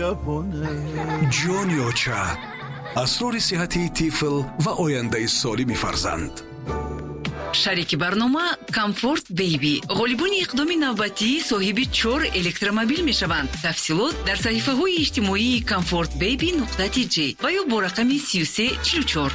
ژاپنه. جونیوچا، اسرار صحتی طفل و آینده سالم فرزند. شریک برنامه کامفورت بیبی غالبانی اقدام نوبتی صاحب 4 الکترومبیل می شوند. تفصیلات در صحیفه های اجتماعی comfortbaby.tg و یا با رقم 3344.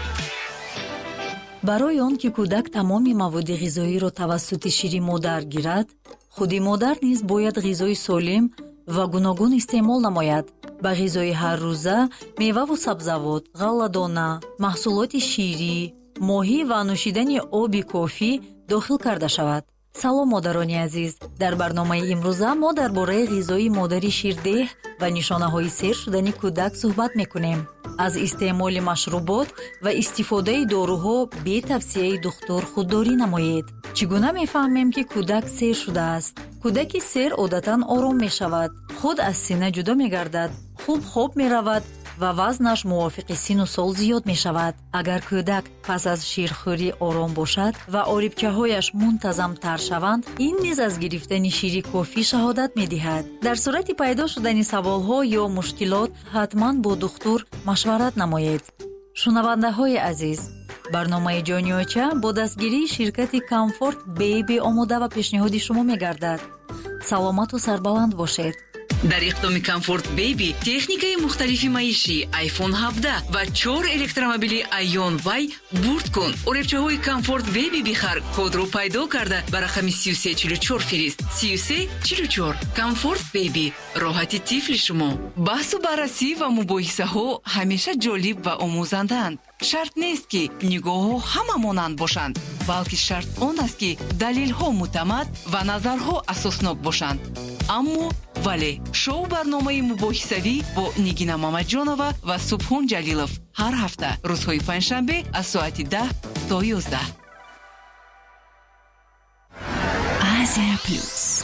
برای آن که کودک تمام مواد غذایی را توسط شیر مادر گیرد، خود مادر نیز باید غذای سالم و گوناگون استعمال نماید. با غذای هر روزه میوه و سبزیجات، غله‌دانه، محصولات شیری، ماهی و نوشیدن آب کافی داخل کرده شود. سلام مادرانی عزیز، در برنامه امروزه ما درباره غذای مادری شیرده و نشانه‌های سیر شدن کودک صحبت می‌کنیم. از استعمال مشروبات و استفاده داروها بی توصیه دکتر خودداری نمایید. چگونه می‌فهمیم که کودک سیر شده است؟ کودک سیر عادتاً آرام می‌شود، خود از سینه جدا می‌گردد، خوب می‌رود و وزنش موافق سن و سال زیاد می شود. اگر کودک پس از شیرخوری آرام باشد و آریبکه‌هایش منتظم تر شوند، این نیز از گرفتن شیر کافی شهادت می دهد. در صورت پیدا شدن سوال‌ها یا مشکلات حتما با دکتر مشورت نمایید. شنونده های عزیز، برنامه جونیوچا با دستگیری شرکت کامفورت بیبی آماده و پیشنهاد شما می گردد. سلامت و سربلند باشید. در اقدام کامفورت بیبی تکنیکای مختلفی معیشی آیفون 17 و 4 الکترومبیل ایون وای برد کن. اوریبچه‌های کامفورت بیبی بخر، کد رو پیدا کرده بر رقم 3344 فرست. 3344 کامفورت بیبی، راحتی طفل شما. بحث و بررسی و مباحثه ها همیشه جالب و آموزندند. شرط نیست که نگاه ها همه مانند باشند، بلکه شرط آن است که دلیل ها معتمد و نظرها اساسناک باشند. اما ولی شو برنامه مباحثوی با نگینا مامجانова و سبحان جلیلов هر هفته روزهای پنجشنبه از ساعت 10 تا 11. Asia Plus.